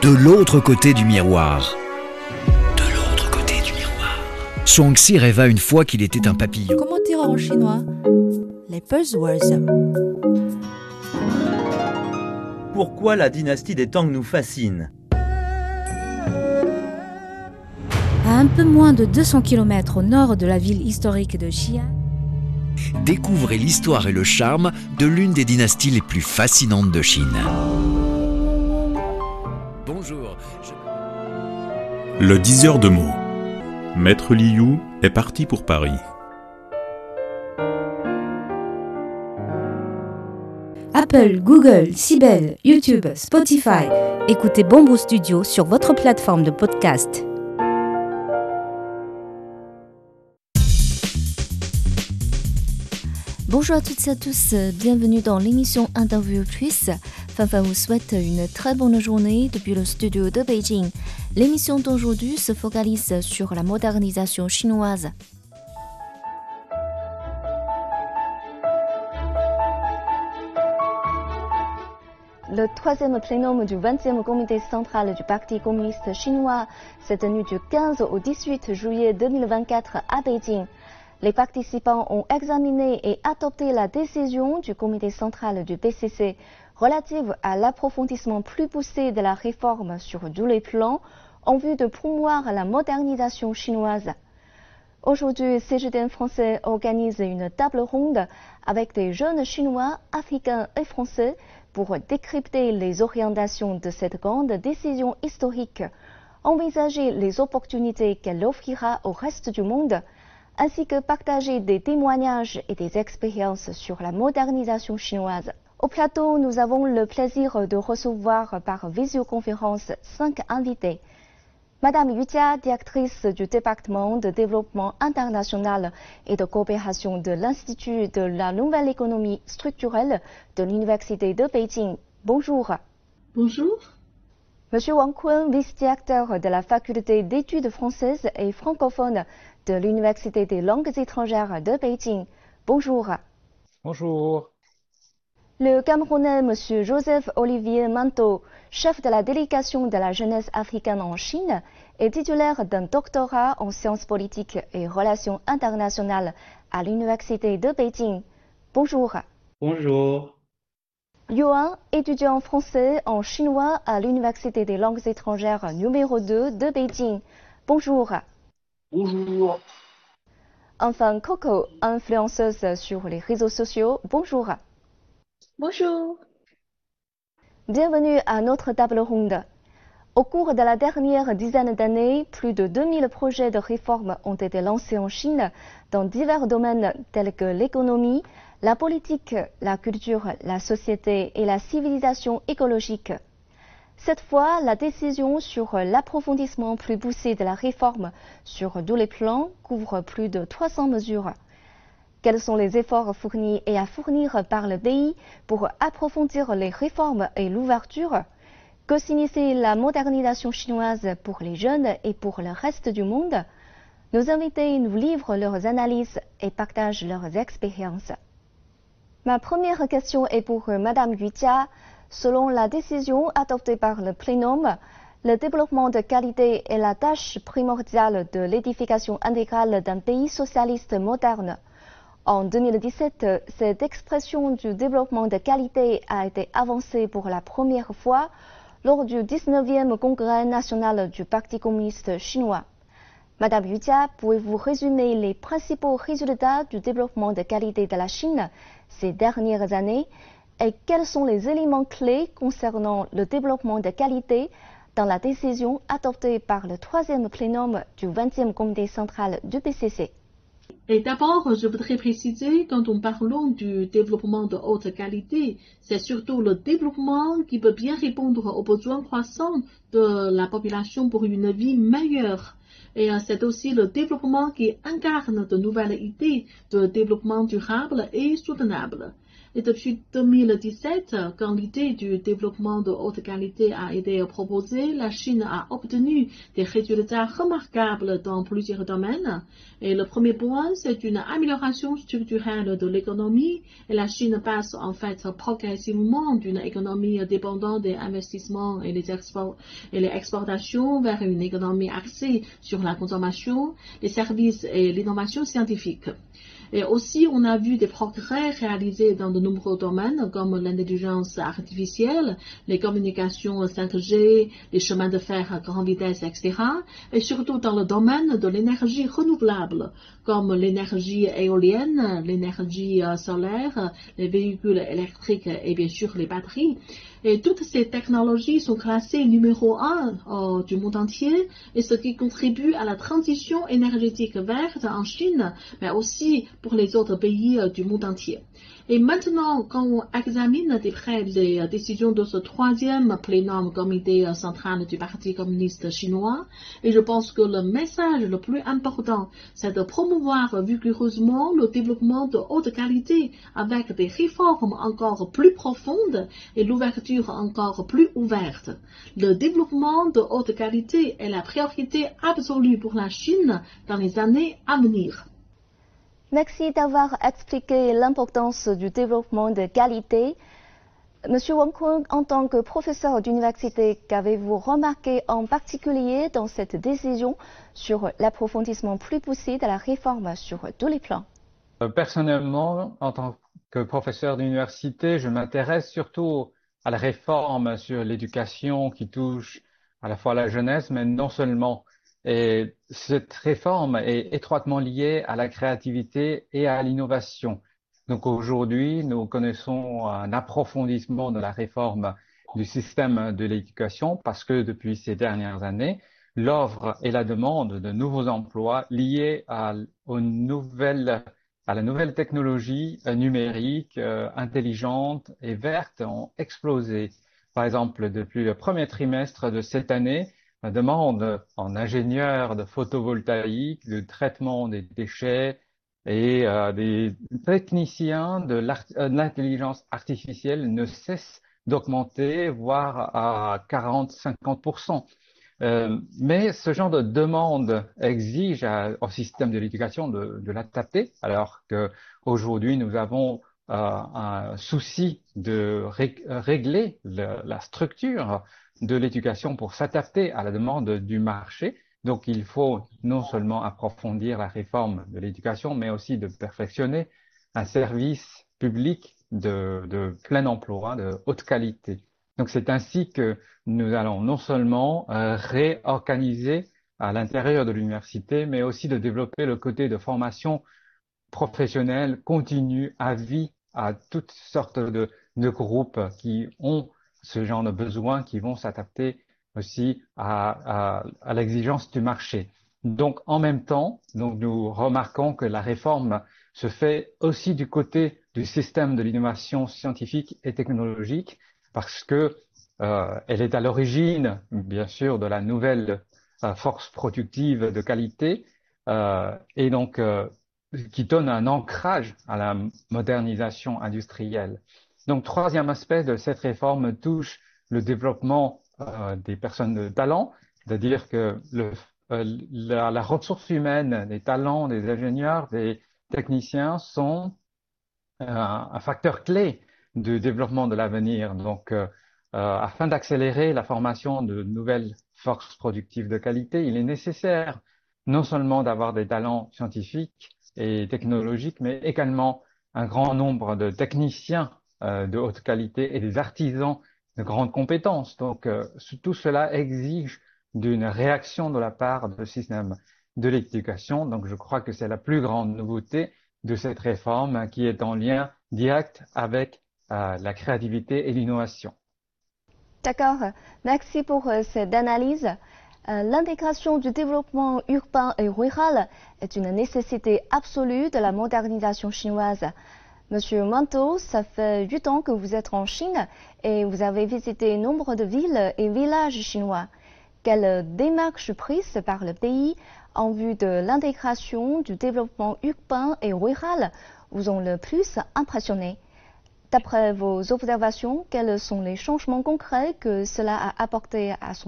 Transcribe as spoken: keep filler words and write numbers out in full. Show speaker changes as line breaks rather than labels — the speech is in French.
de l'autre côté du miroir. De l'autre côté du miroir. Zhuangzi rêva une fois qu'il était un papillon.
Comment dire en chinois? Les buzzwords.
Pourquoi la dynastie des Tang nous fascine?
À un peu moins de deux cents kilomètres au nord de la ville historique de Xi'an,
Découvrez l'histoire et le charme de l'une des dynasties les plus fascinantes de Chine. Bonjour. Je...
Le diseur de mots. Maître Liu est parti pour Paris.
Apple, Google, Sibel, YouTube, Spotify. Écoutez Bamboo Studio sur votre plateforme de podcast. Bonjour à toutes et à tous, bienvenue dans l'émission Interview Plus. Fanfan vous souhaite une très bonne journée depuis le studio de Beijing. L'émission d'aujourd'hui se focalise sur la modernisation chinoise. Le troisième plénum du vingtième comité central du Parti communiste chinois s'est tenu du quinze au dix-huit juillet deux mille vingt-quatre à Beijing. Les participants ont examiné et adopté la décision du comité central du P C C relative à l'approfondissement plus poussé de la réforme sur tous les plans en vue de promouvoir la modernisation chinoise. Aujourd'hui, C G T N français organise une table ronde avec des jeunes Chinois, Africains et Français pour décrypter les orientations de cette grande décision historique, envisager les opportunités qu'elle offrira au reste du monde, ainsi que partager des témoignages et des expériences sur la modernisation chinoise. Au plateau, nous avons le plaisir de recevoir par visioconférence cinq invités. Madame Yu Jia, directrice du département de développement international et de coopération de l'Institut de la nouvelle économie structurelle de l'Université de Beijing. Bonjour.
Bonjour.
Monsieur Wang Kun, vice-directeur de la faculté d'études françaises et francophones de l'Université des langues étrangères de Beijing. Bonjour.
Bonjour.
Le Camerounais Monsieur Joseph Olivier Manteau, chef de la délégation de la jeunesse africaine en Chine, est titulaire d'un doctorat en sciences politiques et relations internationales à l'Université de Beijing. Bonjour.
Bonjour.
Yuan, étudiant français en chinois à l'Université des langues étrangères numéro deux de Beijing. Bonjour.
Bonjour.
Enfin, Coco, influenceuse sur les réseaux sociaux. Bonjour.
Bonjour.
Bienvenue à notre table ronde. Au cours de la dernière dizaine d'années, plus de deux mille projets de réforme ont été lancés en Chine dans divers domaines tels que l'économie, la politique, la culture, la société et la civilisation écologique. Cette fois, la décision sur l'approfondissement plus poussé de la réforme sur tous les plans couvre plus de trois cents mesures. Quels sont les efforts fournis et à fournir par le pays pour approfondir les réformes et l'ouverture? Que signifie la modernisation chinoise pour les jeunes et pour le reste du monde? Nos invités nous livrent leurs analyses et partagent leurs expériences. Ma première question est pour Madame Yu Jia. Selon la décision adoptée par le plénum, le développement de qualité est la tâche primordiale de l'édification intégrale d'un pays socialiste moderne. En deux mille dix-sept, cette expression du développement de qualité a été avancée pour la première fois lors du dix-neuvième congrès national du Parti communiste chinois. Madame Yu Jia, pouvez-vous résumer les principaux résultats du développement de qualité de la Chine ces dernières années et quels sont les éléments clés concernant le développement de qualité dans la décision adoptée par le troisième plénum du vingtième comité central du P C C?
Et d'abord, je voudrais préciser, quand on parle du développement de haute qualité, c'est surtout le développement qui peut bien répondre aux besoins croissants de la population pour une vie meilleure. Et c'est aussi le développement qui incarne de nouvelles idées de développement durable et soutenable. Et depuis deux mille dix-sept, quand l'idée du développement de haute qualité a été proposée, la Chine a obtenu des résultats remarquables dans plusieurs domaines. Et le premier point, c'est une amélioration structurelle de l'économie. Et la Chine passe en fait progressivement d'une économie dépendante des investissements et les, export et les exportations vers une économie axée sur la consommation, les services et l'innovation scientifique. Et aussi, on a vu des progrès réalisés dans de nombreux domaines comme l'intelligence artificielle, les communications cinq G, les chemins de fer à grande vitesse, et cetera. Et surtout dans le domaine de l'énergie renouvelable, comme l'énergie éolienne, l'énergie solaire, les véhicules électriques et bien sûr les batteries. Et toutes ces technologies sont classées numéro un euh, du monde entier, et ce qui contribue à la transition énergétique verte en Chine, mais aussi pour les autres pays euh, du monde entier. Et maintenant, quand on examine de près les décisions de ce troisième plénum comité central du Parti communiste chinois, et je pense que le message le plus important, c'est de promouvoir vigoureusement le développement de haute qualité avec des réformes encore plus profondes et l'ouverture encore plus ouverte. Le développement de haute qualité est la priorité absolue pour la Chine dans les années à venir.
Merci d'avoir expliqué l'importance du développement de qualité. Monsieur Wang Kun, en tant que professeur d'université, qu'avez-vous remarqué en particulier dans cette décision sur l'approfondissement plus poussé de la réforme sur tous les plans?
Personnellement, en tant que professeur d'université, je m'intéresse surtout à la réforme sur l'éducation qui touche à la fois la jeunesse, mais non seulement. Et cette réforme est étroitement liée à la créativité et à l'innovation. Donc aujourd'hui, nous connaissons un approfondissement de la réforme du système de l'éducation parce que depuis ces dernières années, l'offre et la demande de nouveaux emplois liés à, aux nouvelles, à la nouvelle technologie numérique, euh, intelligente et verte ont explosé. Par exemple, depuis le premier trimestre de cette année, la demande en ingénieurs de photovoltaïque, de traitement des déchets et euh, des techniciens de l'intelligence artificielle ne cesse d'augmenter, voire à quarante à cinquante pour cent. Euh, mais ce genre de demande exige à, au système de l'éducation de, de l'adapter, alors qu'aujourd'hui nous avons euh, un souci de ré régler le, la structure de l'éducation pour s'adapter à la demande du marché. Donc, il faut non seulement approfondir la réforme de l'éducation, mais aussi de perfectionner un service public de, de plein emploi, de haute qualité. Donc, c'est ainsi que nous allons non seulement euh, réorganiser à l'intérieur de l'université, mais aussi de développer le côté de formation professionnelle continue à vie à toutes sortes de, de groupes qui ont ce genre de besoins qui vont s'adapter aussi à, à, à l'exigence du marché. Donc, en même temps, donc nous remarquons que la réforme se fait aussi du côté du système de l'innovation scientifique et technologique parce que euh, elle est à l'origine, bien sûr, de la nouvelle euh, force productive de qualité euh, et donc euh, qui donne un ancrage à la modernisation industrielle. Donc, troisième aspect de cette réforme touche le développement euh, des personnes de talent, c'est-à-dire que le, euh, la, la ressource humaine, des talents, des ingénieurs, des techniciens sont euh, un facteur clé du développement de l'avenir. Donc, euh, euh, afin d'accélérer la formation de nouvelles forces productives de qualité, il est nécessaire non seulement d'avoir des talents scientifiques et technologiques, mais également un grand nombre de techniciens euh, de haute qualité et des artisans de grandes compétences. Donc, euh, tout cela exige d'une réaction de la part du système de l'éducation. Donc, je crois que c'est la plus grande nouveauté de cette réforme qui est en lien direct avec euh, la créativité et l'innovation.
D'accord. Merci pour euh, cette analyse. Euh, L'intégration du développement urbain et rural est une nécessité absolue de la modernisation chinoise. Monsieur Manteau, ça fait huit ans que vous êtes en Chine et vous avez visité nombre de villes et villages chinois. Quelles démarches prises par le pays en vue de l'intégration du développement urbain et rural vous ont le plus impressionné? D'après vos observations, quels sont les changements concrets que cela a apporté à son